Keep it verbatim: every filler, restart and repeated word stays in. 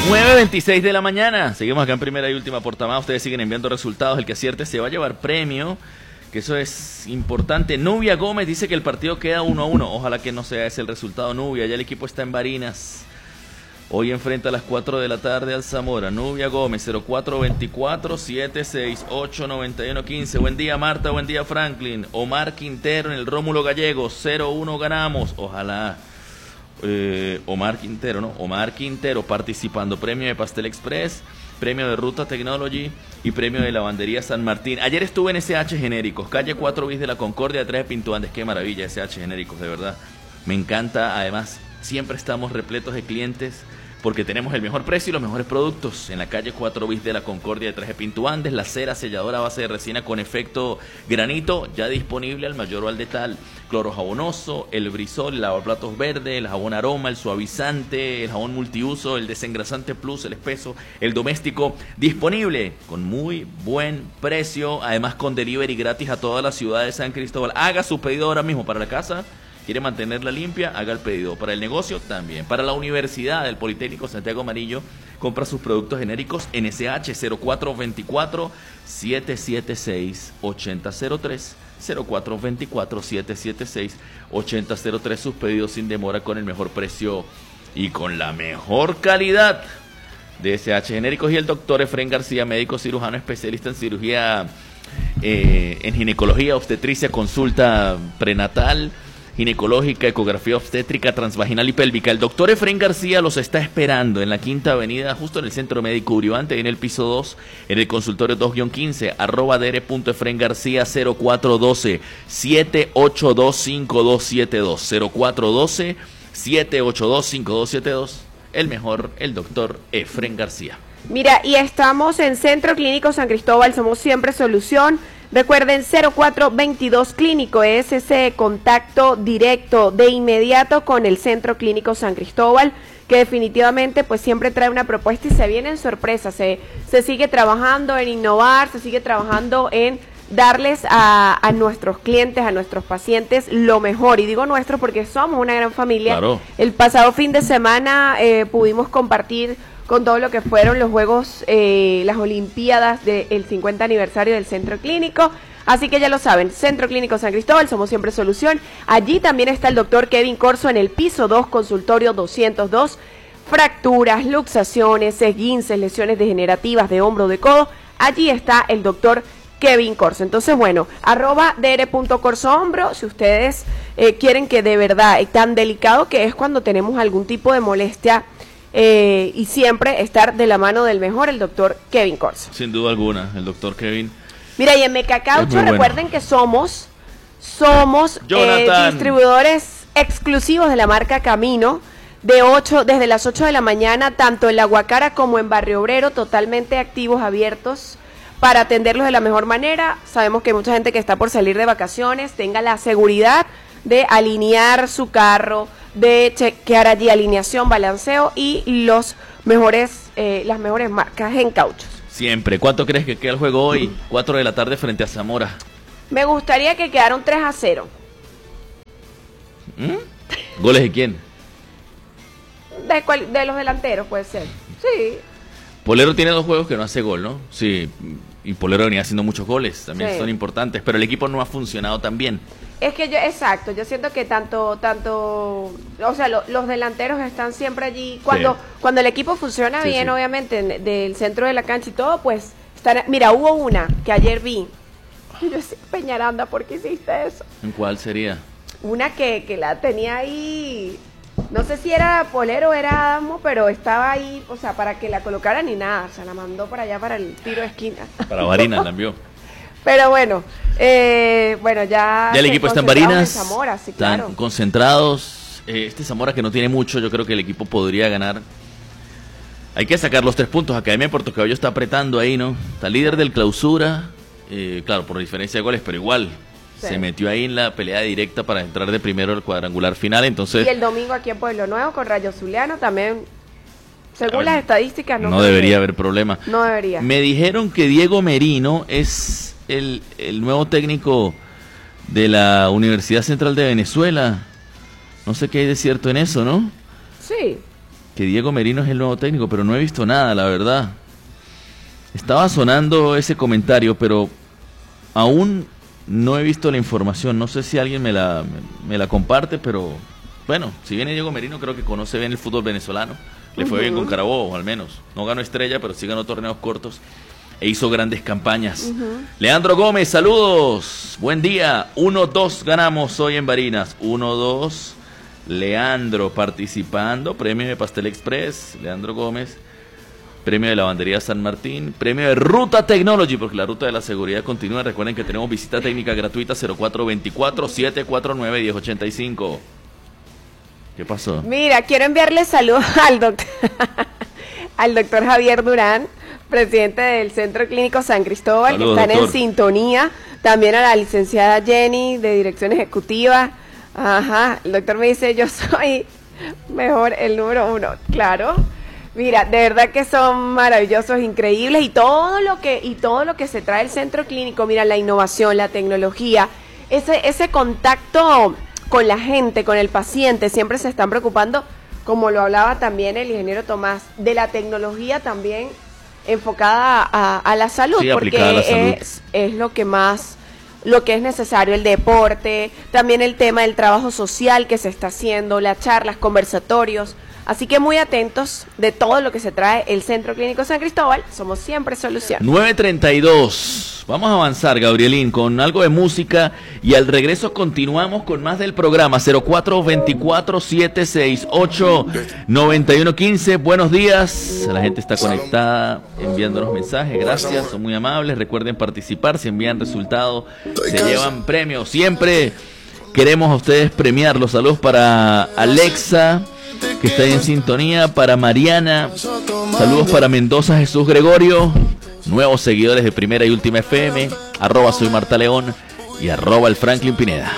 nueve veintiséis de la mañana. Seguimos acá en primera y última portamada. Ustedes siguen enviando resultados. El que acierte se va a llevar premio, que eso es importante. Nubia Gómez dice que el partido queda uno a uno. Ojalá que no sea ese el resultado, Nubia. Ya el equipo está en Barinas. Hoy enfrenta a las cuatro de la tarde al Zamora. Nubia Gómez, cero cuatro veinticuatro, setenta y seis, ocho noventa y uno, quince. Buen día, Marta. Buen día, Franklin. Omar Quintero en el Rómulo Gallegos. cero uno ganamos. Ojalá. Eh, Omar Quintero, ¿no? Omar Quintero participando. Premio de Pastel Express, premio de Ruta Technology y premio de Lavandería San Martín. Ayer estuve en S H Genéricos, calle cuatro bis de la Concordia, detrás de Pinto Andes. Qué maravilla S H Genéricos, de verdad. Me encanta. Además, siempre estamos repletos de clientes porque tenemos el mejor precio y los mejores productos. En la calle cuatro bis de la Concordia, detrás de Pinto Andes, la cera selladora a base de resina con efecto granito, ya disponible al mayor o al detal. Cloro jabonoso, el Brisol, el lavaplatos verde, el jabón aroma, el suavizante, el jabón multiuso, el desengrasante plus, el espeso, el doméstico, disponible con muy buen precio, además con delivery gratis a toda la ciudad de San Cristóbal. Haga su pedido ahora mismo para la casa. ¿Quiere mantenerla limpia? Haga el pedido. Para el negocio, también. Para la Universidad del Politécnico Santiago Amarillo, compra sus productos genéricos en S H cero cuatro veinticuatro, setecientos setenta y seis, ochenta cero tres, cero cuatro veinticuatro, setecientos setenta y seis, ochenta cero tres. Sus pedidos sin demora con el mejor precio y con la mejor calidad de S H Genéricos. Y el doctor Efrén García, médico cirujano especialista en cirugía, eh, en ginecología, obstetricia, consulta prenatal, ginecológica, ecografía obstétrica, transvaginal y pélvica. El doctor Efrén García los está esperando en la Quinta Avenida, justo en el Centro Médico Uriarte, en el piso dos, en el consultorio dos guión quince, arroba dr.efrén García cero cuatro uno dos, siete ocho dos, cinco dos siete dos, cero cuatro uno dos, siete ocho dos, cinco dos siete dos. El mejor, el doctor Efrén García. Mira, y estamos en Centro Clínico San Cristóbal, somos siempre solución. Recuerden, cero cuatro veintidós Clínico es ese contacto directo de inmediato con el Centro Clínico San Cristóbal, que definitivamente pues siempre trae una propuesta y se vienen sorpresas. Se, se sigue trabajando en innovar, se sigue trabajando en darles a, a nuestros clientes, a nuestros pacientes lo mejor. Y digo nuestros porque somos una gran familia. Claro. El pasado fin de semana eh, pudimos compartir con todo lo que fueron los Juegos, eh, las Olimpiadas del cincuenta aniversario del Centro Clínico. Así que ya lo saben, Centro Clínico San Cristóbal, somos siempre solución. Allí también está el doctor Kevin Corso en el piso dos, consultorio doscientos dos. Fracturas, luxaciones, esguinces, lesiones degenerativas de hombro, de codo. Allí está el doctor Kevin Corso. Entonces, bueno, arroba dr.corsohombro, si ustedes eh, quieren que de verdad, eh, tan delicado que es cuando tenemos algún tipo de molestia, Eh, y siempre estar de la mano del mejor, el doctor Kevin Corso. Sin duda alguna, el doctor Kevin. Mira, y en Mecacaucho recuerden bueno. que somos, somos eh, distribuidores exclusivos de la marca Camino, de ocho, desde las ocho de la mañana, tanto en La Guacara como en Barrio Obrero, totalmente activos, abiertos, para atenderlos de la mejor manera. Sabemos que hay mucha gente que está por salir de vacaciones, tenga la seguridad de alinear su carro, de chequear allí alineación, balanceo y los mejores, eh, las mejores marcas en cauchos. Siempre. ¿Cuánto crees que queda el juego hoy? cuatro de la tarde frente a Zamora. Me gustaría que quedaran tres a cero. ¿Mm? ¿Goles de quién? De, cual, de los delanteros, puede ser. Sí. Polero tiene dos juegos que no hace gol, ¿no? Sí, y Polero venía haciendo muchos goles, también sí. son importantes, pero el equipo no ha funcionado tan bien. Es que yo, exacto, yo siento que tanto, tanto, o sea, lo, los delanteros están siempre allí. Cuando, sí. cuando el equipo funciona sí, bien, sí. obviamente, en, del centro de la cancha y todo, pues, están, mira, hubo una que ayer vi, y yo decía, Peñaranda, ¿por qué hiciste eso? ¿En cuál sería? Una que, que la tenía ahí, no sé si era Polero o era Adamo, pero estaba ahí, o sea, para que la colocaran ni nada, o sea, la mandó para allá para el tiro de esquina. Para Barinas la envió. Pero bueno, eh, bueno, ya... Ya el equipo está en Barinas, en Zamora, sí, están claro. concentrados. Eh, este Zamora que no tiene mucho, yo creo que el equipo podría ganar. Hay que sacar los tres puntos. Academia de Puerto Cabello está apretando ahí, ¿no? Está líder del clausura, eh, claro, por diferencia de goles, pero igual sí. se metió ahí en la pelea directa para entrar de primero al cuadrangular final, entonces... Y el domingo aquí en Pueblo Nuevo con Rayo Zuliano también... Según ver, las estadísticas no, no debería haber problema. No debería. Me dijeron que Diego Merino es el, el nuevo técnico de la Universidad Central de Venezuela. No sé qué hay de cierto en eso, ¿no? Sí. que Diego Merino es el nuevo técnico, pero no he visto nada, la verdad. Estaba sonando ese comentario, pero aún no he visto la información. No sé si alguien me la, me, me la comparte, pero bueno, si viene Diego Merino, creo que conoce bien el fútbol venezolano. Le fue uh-huh. bien con Carabobo, al menos. No ganó estrella, pero sí ganó torneos cortos e hizo grandes campañas. Uh-huh. Leandro Gómez, saludos. Buen día. uno dos ganamos hoy en Barinas. uno dos. Leandro participando. Premio de Pastel Express. Leandro Gómez. Premio de Lavandería San Martín. Premio de Ruta Technology, porque la ruta de la seguridad continúa. Recuerden que tenemos visita técnica gratuita cero cuatro dos cuatro, siete cuatro nueve, uno cero ocho cinco. ¿Qué pasó? Mira, quiero enviarle saludos al doctor, al doctor Javier Durán, presidente del Centro Clínico San Cristóbal, saludos, que están doctor. En sintonía. También a la licenciada Jenny, de Dirección Ejecutiva. Ajá, el doctor me dice, yo soy mejor el número uno. Claro. Mira, de verdad que son maravillosos, increíbles, y todo lo que y todo lo que se trae el Centro Clínico, mira, la innovación, la tecnología, ese ese contacto con la gente, con el paciente, siempre se están preocupando, como lo hablaba también el ingeniero Tomás, de la tecnología también enfocada a, a la salud, sí, porque a la salud. Es, es lo que más, lo que es necesario, el deporte, también el tema del trabajo social que se está haciendo, las charlas, conversatorios. Así que muy atentos de todo lo que se trae el Centro Clínico San Cristóbal. Somos siempre solución. nueve treinta y dos. Vamos a avanzar, Gabrielín, con algo de música y al regreso continuamos con más del programa. cero cuatro dos cuatro, siete seis ocho, nueve uno uno cinco. Buenos días. La gente está conectada enviándonos mensajes. Gracias, son muy amables. Recuerden participar. Si envían resultados, se llevan premios. Siempre queremos a ustedes premiarlos. Saludos para Alexa, que está en sintonía, para Mariana, saludos para Mendoza Jesús Gregorio, nuevos seguidores de Primera y Última F M, arroba soy Marta León y arroba el Franklin Pineda.